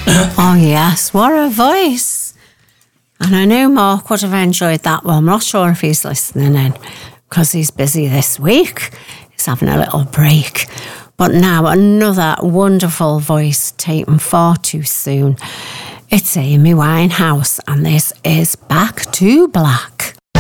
Oh, yes, what a voice. And I knew Mark would have enjoyed that one. I'm not sure if he's listening in because he's busy this week. He's having a little break. But now another wonderful voice taken far too soon. It's Amy Winehouse, and this is Back to Black.